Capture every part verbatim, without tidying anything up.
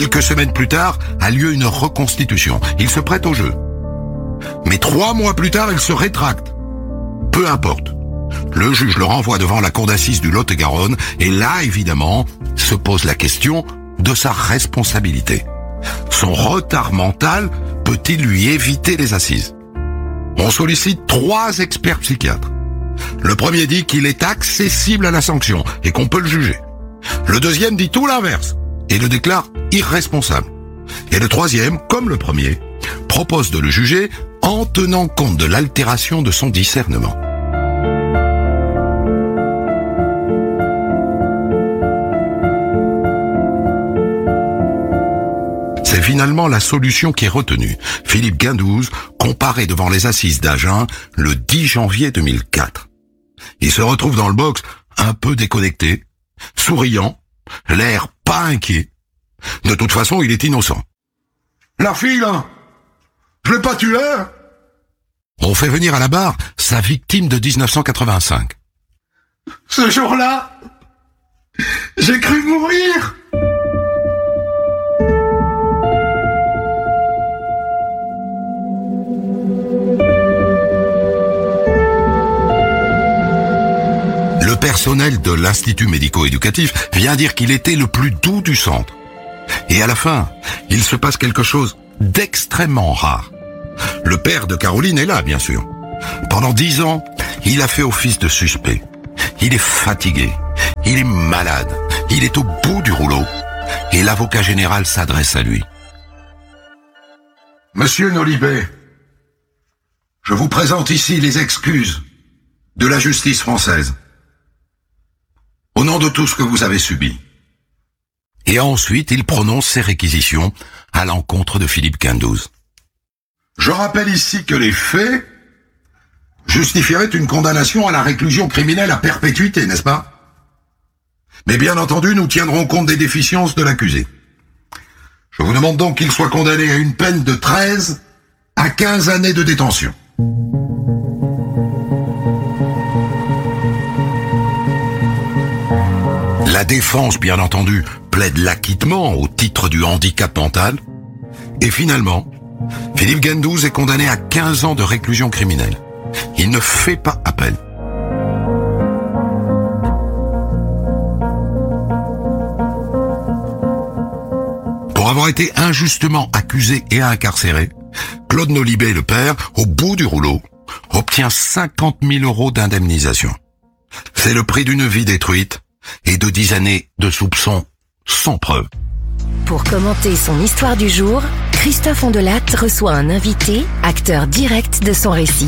Quelques semaines plus tard, a lieu une reconstitution. Il se prête au jeu. Mais trois mois plus tard, il se rétracte. Peu importe. Le juge le renvoie devant la cour d'assises du Lot-et-Garonne et là, évidemment, se pose la question de sa responsabilité. Son retard mental peut-il lui éviter les assises? On sollicite trois experts psychiatres. Le premier dit qu'il est accessible à la sanction et qu'on peut le juger. Le deuxième dit tout l'inverse et le déclare irresponsable. Et le troisième, comme le premier, propose de le juger en tenant compte de l'altération de son discernement. C'est finalement la solution qui est retenue. Philippe Guindouze, comparé devant les assises d'Agen le dix janvier deux mille quatre. Il se retrouve dans le box un peu déconnecté, souriant, l'air pas inquiet. De toute façon, il est innocent. La fille, là, je l'ai pas tuée. On fait venir à la barre sa victime de dix-neuf cent quatre-vingt-cinq. Ce jour-là, j'ai cru mourir. Le personnel de l'Institut médico-éducatif vient dire qu'il était le plus doux du centre. Et à la fin, il se passe quelque chose d'extrêmement rare. Le père de Caroline est là, bien sûr. Pendant dix ans, il a fait office de suspect. Il est fatigué, il est malade, il est au bout du rouleau. Et l'avocat général s'adresse à lui. Monsieur Nolibé, je vous présente ici les excuses de la justice française. Au nom de tout ce que vous avez subi. Et ensuite, il prononce ses réquisitions à l'encontre de Philippe Guindouze. Je rappelle ici que les faits justifieraient une condamnation à la réclusion criminelle à perpétuité, n'est-ce pas? Mais bien entendu, nous tiendrons compte des déficiences de l'accusé. Je vous demande donc qu'il soit condamné à une peine de treize à quinze années de détention. La défense, bien entendu, plaide l'acquittement au titre du handicap mental. Et finalement, Philippe Guindouze est condamné à quinze ans de réclusion criminelle. Il ne fait pas appel. Pour avoir été injustement accusé et incarcéré, Claude Nolibé, le père, au bout du rouleau, obtient cinquante mille euros d'indemnisation. C'est le prix d'une vie détruite et de dix années de soupçons sans preuve. Pour commenter son histoire du jour, Christophe Ondelat reçoit un invité, acteur direct de son récit.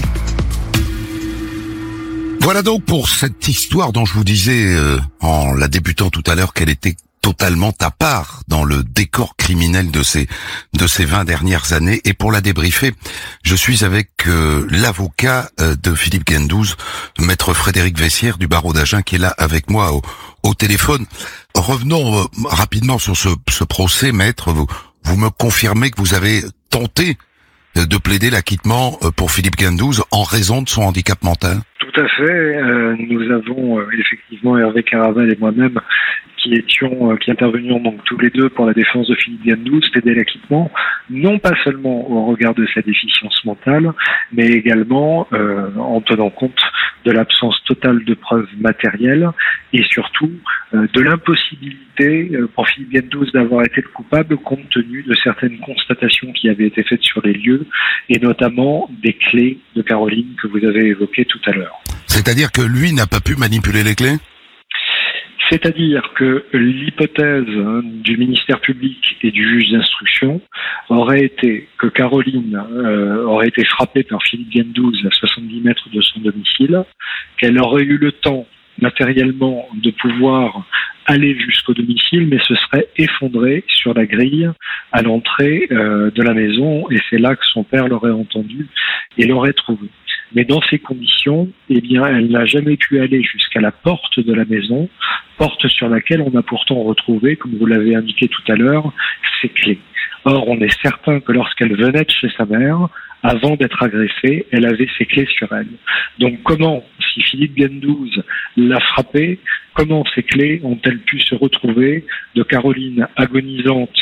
Voilà donc pour cette histoire dont je vous disais, euh, en la débutant tout à l'heure, qu'elle était totalement à part dans le décor criminel de ces de ces vingt dernières années. Et pour la débriefer, je suis avec euh, l'avocat euh, de Philippe Guindouze, maître Frédéric Vessière du barreau d'Agen, qui est là avec moi au, au téléphone. Revenons euh, rapidement sur ce, ce procès, maître. Vous, vous me confirmez que vous avez tenté de plaider l'acquittement pour Philippe Guindouze en raison de son handicap mental? Tout à fait. Euh, nous avons euh, effectivement, Hervé Caraval et moi-même, qui étions, euh, qui intervenions donc tous les deux pour la défense de Philippe Guindouze, plaider l'acquittement, non pas seulement au regard de sa déficience mentale, mais également euh, en tenant compte de l'absence totale de preuves matérielles et surtout euh, de l'impossibilité euh, pour Philippe Guindouze d'avoir été le coupable compte tenu de certaines constatations qui avaient été faites sur les lieux et notamment des clés de Caroline que vous avez évoquées tout à l'heure. C'est-à-dire que lui n'a pas pu manipuler les clés ? C'est-à-dire que l'hypothèse hein, du ministère public et du juge d'instruction aurait été que Caroline euh, aurait été frappée par Philippe Guindouze à soixante-dix mètres de son domicile, qu'elle aurait eu le temps matériellement de pouvoir aller jusqu'au domicile, mais se serait effondrée sur la grille à l'entrée euh, de la maison, et c'est là que son père l'aurait entendue et l'aurait trouvée. Mais dans ces conditions, eh bien, elle n'a jamais pu aller jusqu'à la porte de la maison, porte sur laquelle on a pourtant retrouvé, comme vous l'avez indiqué tout à l'heure, ses clés. Or, on est certain que lorsqu'elle venait de chez sa mère, avant d'être agressée, elle avait ses clés sur elle. Donc comment, si Philippe Guindouze l'a frappée, comment ces clés ont-elles pu se retrouver de Caroline agonisante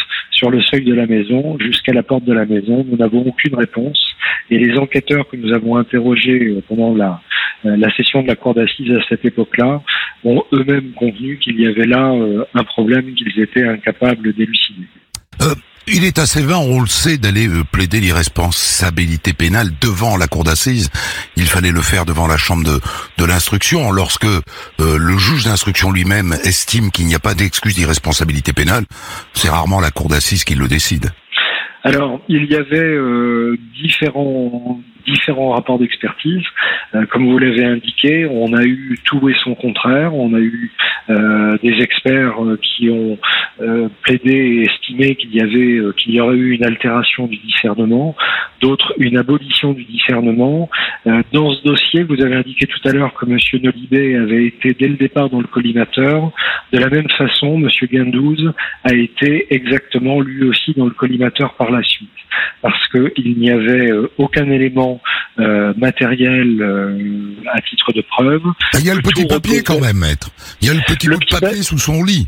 sur le seuil de la maison jusqu'à la porte de la maison. Nous n'avons aucune réponse et les enquêteurs que nous avons interrogés pendant la, la session de la cour d'assises à cette époque-là ont eux-mêmes convenu qu'il y avait là un problème qu'ils étaient incapables d'élucider. Euh, il est assez vain, on le sait, d'aller euh, plaider l'irresponsabilité pénale devant la cour d'assises. Il fallait le faire devant la chambre de, de l'instruction. Lorsque euh, le juge d'instruction lui-même estime qu'il n'y a pas d'excuse d'irresponsabilité pénale, c'est rarement la cour d'assises qui le décide. Alors, il y avait euh, différents différents rapports d'expertise. Euh, comme vous l'avez indiqué, on a eu tout et son contraire. On a eu euh, des experts euh, qui ont euh, plaidé et estimé qu'il y avait euh, qu'il y aurait eu une altération du discernement, d'autres une abolition du discernement. Euh, dans ce dossier, vous avez indiqué tout à l'heure que M. Nolibé avait été dès le départ dans le collimateur. De la même façon, M. Guindouze a été exactement lui aussi dans le collimateur par la suite, parce qu'il n'y avait euh, aucun élément euh, matériel euh, à titre de preuve. Il y a le petit papier reposait... quand même, maître. Il y a le petit le bout de papier pa... sous son lit.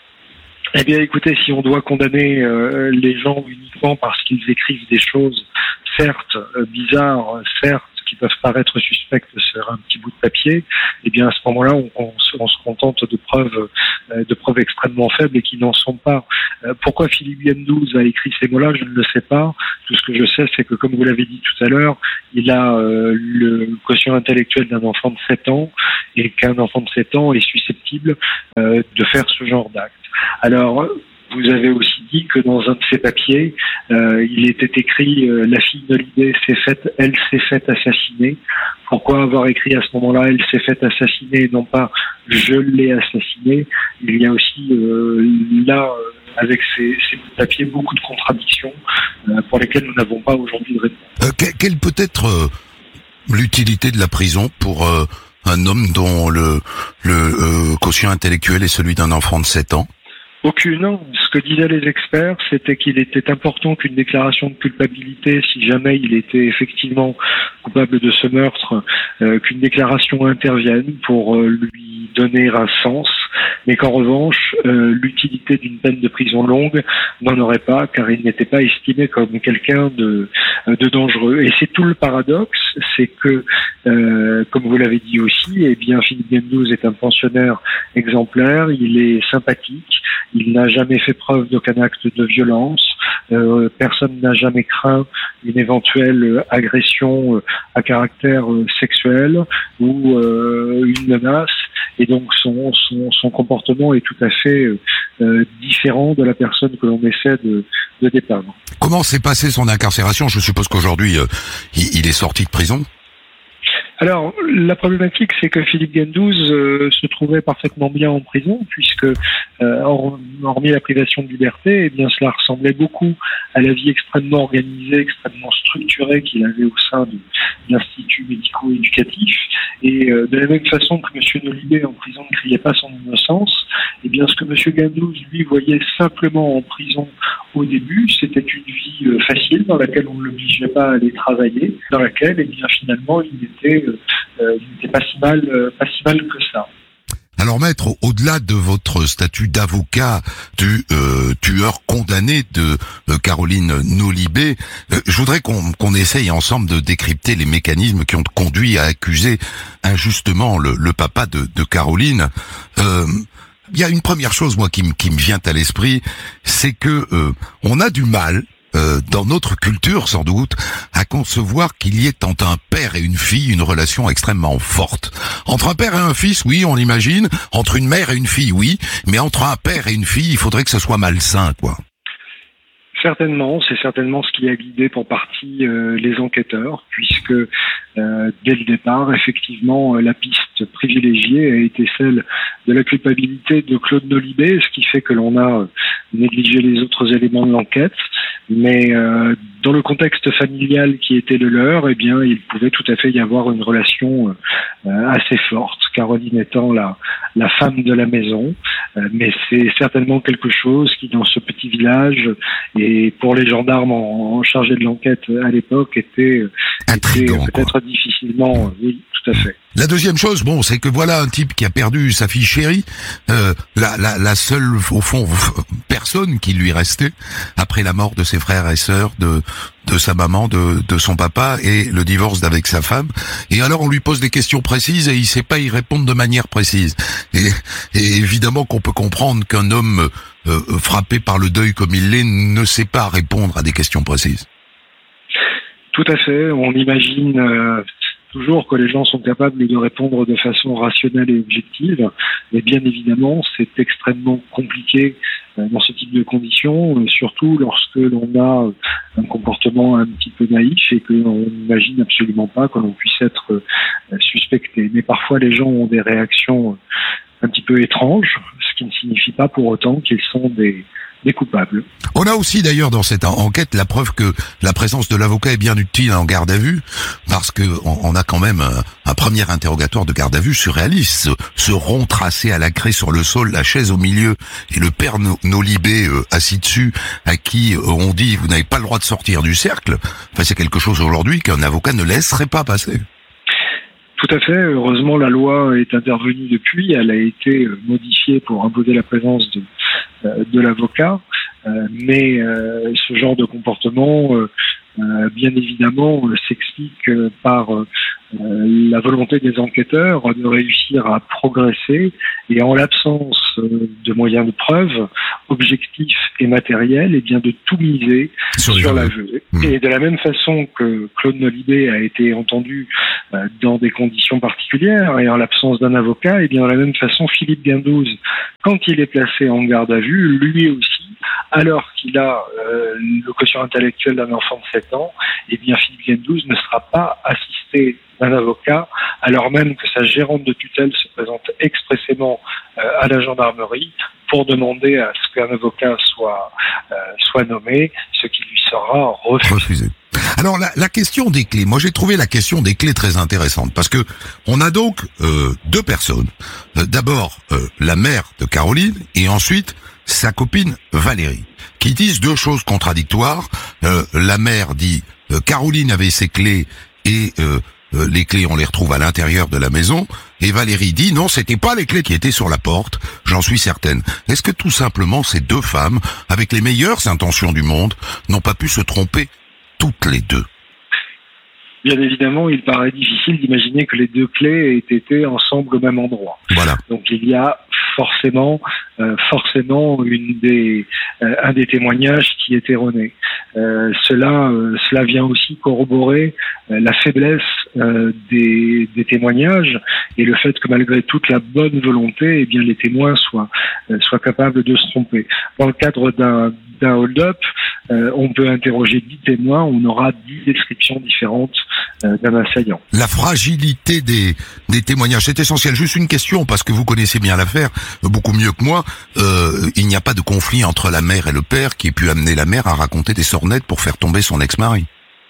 Eh bien, écoutez, si on doit condamner euh, les gens uniquement parce qu'ils écrivent des choses, certes euh, bizarres, certes qui peuvent paraître suspectes sur un petit bout de papier, eh bien à ce moment-là, on, on, on se contente de preuves, euh, de preuves extrêmement faibles et qui n'en sont pas. Euh, pourquoi Philippe Guindouze a écrit ces mots-là, je ne le sais pas. Tout ce que je sais, c'est que, comme vous l'avez dit tout à l'heure, il a euh, le quotient intellectuel d'un enfant de sept ans et qu'un enfant de sept ans est susceptible euh, de faire ce genre d'acte. Alors, vous avez aussi dit que dans un de ces papiers, euh, il était écrit euh, « La fille Nolibé s'est faite, elle s'est faite assassiner ». Pourquoi avoir écrit à ce moment-là « Elle s'est faite assassiner » et non pas « Je l'ai assassinée ». Il y a aussi euh, là, euh, avec ces, ces papiers, beaucoup de contradictions euh, pour lesquelles nous n'avons pas aujourd'hui de réponse. Euh, que, quelle peut être euh, l'utilité de la prison pour euh, un homme dont le, le euh, quotient intellectuel est celui d'un enfant de sept ans ? Aucune. Ce que disaient les experts, c'était qu'il était important qu'une déclaration de culpabilité, si jamais il était effectivement coupable de ce meurtre, euh, qu'une déclaration intervienne pour euh, lui donner un sens, mais qu'en revanche, euh, l'utilité d'une peine de prison longue n'en aurait pas, car il n'était pas estimé comme quelqu'un de, de dangereux. Et c'est tout le paradoxe, c'est que, euh, comme vous l'avez dit aussi, eh bien, Philippe Guindouze est un pensionnaire exemplaire, il est sympathique, il n'a jamais fait preuve d'aucun acte de violence, euh, personne n'a jamais craint une éventuelle agression euh, à caractère euh, sexuel ou euh, une menace, et donc son, son, son comportement est tout à fait euh, différent de la personne que l'on essaie de, de dépeindre. Comment s'est passée son incarcération ? Je suppose qu'aujourd'hui, euh, il, il est sorti de prison ? Alors, la problématique, c'est que Philippe Guindouze euh, se trouvait parfaitement bien en prison, puisque, euh, hormis la privation de liberté, eh bien, cela ressemblait beaucoup à la vie extrêmement organisée, extrêmement structurée qu'il avait au sein de, de l'Institut médico-éducatif. Et euh, de la même façon que M. Nolibé en prison ne criait pas son innocence, eh bien, ce que M. Guindouze, lui, voyait simplement en prison au début, c'était une vie euh, facile, dans laquelle on ne l'obligeait pas à aller travailler, dans laquelle, eh bien, finalement, il était... Euh, il n'était pas si mal, euh, pas si mal que ça. Alors maître, au-delà de votre statut d'avocat du euh, tueur condamné de euh, Caroline Nolibé, euh, je voudrais qu'on qu'on essaye ensemble de décrypter les mécanismes qui ont conduit à accuser injustement le, le papa de, de Caroline. Euh, il y a une première chose, moi, qui, m- qui me vient à l'esprit, c'est que euh, on a du mal, Euh, dans notre culture sans doute, à concevoir qu'il y ait entre un père et une fille une relation extrêmement forte. Entre un père et un fils, oui, on l'imagine. Entre une mère et une fille, oui. Mais entre un père et une fille, il faudrait que ce soit malsain, quoi. Certainement, c'est certainement ce qui a guidé pour partie euh, les enquêteurs, puisque euh, dès le départ, effectivement, euh, la piste privilégiée a été celle de la culpabilité de Claude Nolibé, ce qui fait que l'on a négligé les autres éléments de l'enquête. Mais euh, dans le contexte familial qui était le leur, eh bien, il pouvait tout à fait y avoir une relation euh, assez forte, Caroline étant la, la femme de la maison. Euh, mais c'est certainement quelque chose qui, dans ce petit village, et pour les gendarmes en, en chargé de l'enquête à l'époque, était, était peut-être difficilement... Euh, oui, tout à fait. La deuxième chose, bon, c'est que voilà un type qui a perdu sa fille chérie, euh, la, la, la seule, au fond, personne qui lui restait après la mort de ses frères et sœurs, de, de sa maman, de, de son papa et le divorce d'avec sa femme. Et alors on lui pose des questions précises et il sait pas y répondre de manière précise. Et, et évidemment qu'on peut comprendre qu'un homme euh, frappé par le deuil comme il l'est ne sait pas répondre à des questions précises. Tout à fait. On imagine euh, toujours que les gens sont capables de répondre de façon rationnelle et objective, mais bien évidemment, c'est extrêmement compliqué euh, dans ce type de conditions, euh, surtout lorsque l'on a euh, un comportement un petit peu naïf et que l'on n'imagine absolument pas que l'on puisse être euh, suspecté. Mais parfois, les gens ont des réactions euh, un petit peu étranges, ce qui ne signifie pas pour autant qu'ils sont des des coupables. On a aussi d'ailleurs dans cette enquête la preuve que la présence de l'avocat est bien utile en garde à vue, parce que on, on a quand même un, un premier interrogatoire de garde à vue surréaliste, ce, ce rond tracé à la craie sur le sol, la chaise au milieu et le père no, Nolibé euh, assis dessus, à qui euh, on dit vous n'avez pas le droit de sortir du cercle. Enfin, c'est quelque chose aujourd'hui qu'un avocat ne laisserait pas passer. Tout à fait. Heureusement, la loi est intervenue depuis. Elle a été modifiée pour imposer la présence de, de l'avocat. Euh, mais euh, ce genre de comportement, euh, euh, bien évidemment, euh, s'explique euh, par euh, la volonté des enquêteurs de réussir à progresser. Et en l'absence euh, de moyens de preuve, objectifs et matériels, et bien de tout miser sur, sur l'aveu. Mmh. Et de la même façon que Claude Nolibé a été entendu euh, dans des conditions particulières et en l'absence d'un avocat, et bien de la même façon Philippe Guindouze, quand il est placé en garde à vue, lui aussi, alors qu'il a euh, le quotient intellectuel d'un enfant de sept ans, et bien Philippe Guindouze ne sera pas assisté d'un avocat, alors même que sa gérante de tutelle se présente expressément euh, à la gendarmerie pour demander à ce qu'un avocat soit euh, soit nommé, ce qui lui sera refusé. refusé. Alors la, la question des clés, moi j'ai trouvé la question des clés très intéressante parce que on a donc euh, deux personnes. Euh, d'abord euh, la mère de Caroline et ensuite sa copine Valérie, qui disent deux choses contradictoires. Euh, la mère dit euh, Caroline avait ses clés et euh, Euh, les clés, on les retrouve à l'intérieur de la maison. Et Valérie dit, non, c'était pas les clés qui étaient sur la porte, j'en suis certaine. Est-ce que tout simplement ces deux femmes, avec les meilleures intentions du monde, n'ont pas pu se tromper toutes les deux? Bien évidemment, il paraît difficile d'imaginer que les deux clés aient été ensemble au même endroit. Voilà. Donc il y a forcément, euh, forcément une des, euh, un des témoignages qui est erroné. Euh, cela, euh, cela vient aussi corroborer euh, la faiblesse euh, des, des témoignages et le fait que malgré toute la bonne volonté, eh bien les témoins soient, euh, soient capables de se tromper. Dans le cadre d'un d'un hold-up, euh, on peut interroger dix témoins, on aura dix descriptions différentes euh, d'un assaillant. La fragilité des, des témoignages, c'est essentiel. Juste une question, parce que vous connaissez bien l'affaire, beaucoup mieux que moi. Euh, il n'y a pas de conflit entre la mère et le père qui ait pu amener la mère à raconter des sornettes pour faire tomber son ex-mari?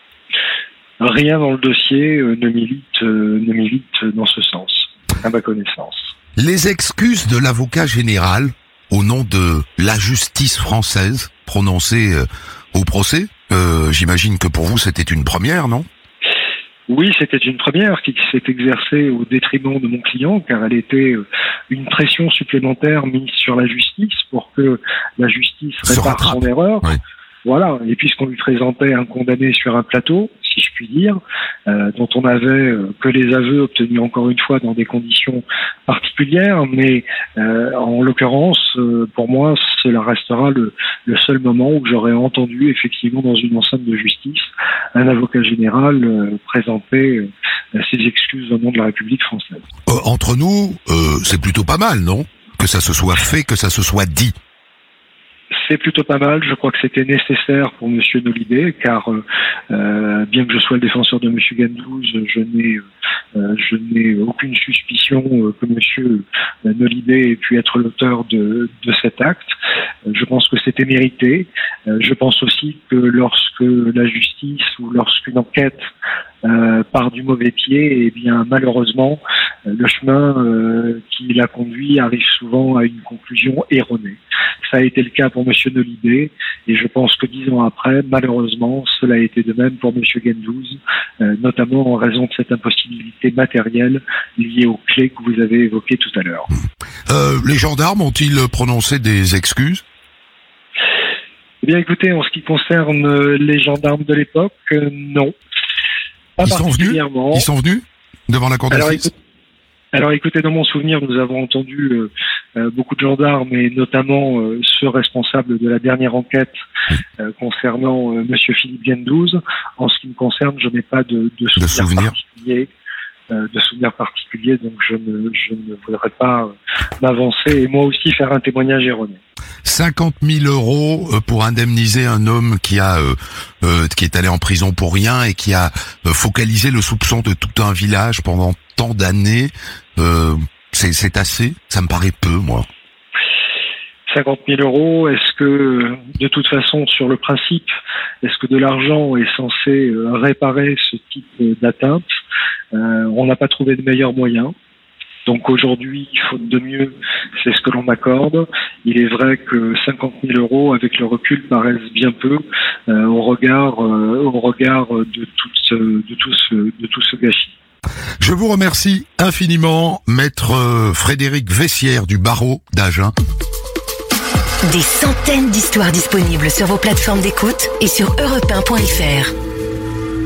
Rien dans le dossier euh, ne milite, euh, ne milite dans ce sens, à ma connaissance. Les excuses de l'avocat général au nom de la justice française prononcées euh, au procès, euh, j'imagine que pour vous c'était une première, non? Oui, c'était une première qui s'est exercée au détriment de mon client, car elle était une pression supplémentaire mise sur la justice pour que la justice répare son erreur. Oui. Voilà, et puisqu'on lui présentait un condamné sur un plateau, si je puis dire, euh, dont on n'avait euh, que les aveux obtenus encore une fois dans des conditions particulières, mais euh, en l'occurrence, euh, pour moi, cela restera le, le seul moment où j'aurais entendu effectivement dans une enceinte de justice un avocat général euh, présenter euh, ses excuses au nom de la République française. Euh, entre nous, euh, c'est plutôt pas mal, non? Que ça se soit fait, que ça se soit dit. C'est plutôt pas mal. Je crois que c'était nécessaire pour Monsieur Nolibé, car euh, bien que je sois le défenseur de Monsieur Gandouze, je n'ai euh, je n'ai aucune suspicion que Monsieur Nolibé ait pu être l'auteur de, de cet acte. Je pense que c'était mérité. Je pense aussi que lorsque la justice ou lorsqu'une enquête euh, part du mauvais pied, eh bien malheureusement, le chemin euh, qui l'a conduit arrive souvent à une conclusion erronée. Ça a été le cas pour Monsieur Nolibé, et je pense que dix ans après, malheureusement, cela a été de même pour Monsieur Gandouze, euh, notamment en raison de cette impossibilité matérielle liée aux clés que vous avez évoquées tout à l'heure. Euh, les gendarmes ont-ils prononcé des excuses ? Eh bien, écoutez, en ce qui concerne les gendarmes de l'époque, euh, non. Pas Ils sont venus particulièrement. Ils sont venus devant la cour d'assises ? Alors écoutez, dans mon souvenir, nous avons entendu euh, euh, beaucoup de gendarmes et notamment euh, ceux responsables de la dernière enquête euh, concernant euh, Monsieur Philippe Gandouze. En ce qui me concerne, je n'ai pas de, de souvenirs souvenir. particuliers, euh, de souvenirs particuliers, donc je ne, je ne voudrais pas euh, m'avancer et moi aussi faire un témoignage erroné. cinquante mille euros pour indemniser un homme qui a euh, euh, qui est allé en prison pour rien et qui a euh, focalisé le soupçon de tout un village pendant tant d'années. Euh, c'est, c'est assez ? Ça me paraît peu, moi. cinquante mille euros, est-ce que, de toute façon, sur le principe, est-ce que de l'argent est censé réparer ce type d'atteinte ? euh, On n'a pas trouvé de meilleur moyen. Donc aujourd'hui, faute de mieux, c'est ce que l'on m'accorde. Il est vrai que cinquante mille euros, avec le recul, paraissent bien peu euh, au regard, euh, au regard de tout ce, de tout ce, de tout ce gâchis. Je vous remercie infiniment, maître Frédéric Vessière du barreau d'Agen. Des centaines d'histoires disponibles sur vos plateformes d'écoute et sur europe un point f r.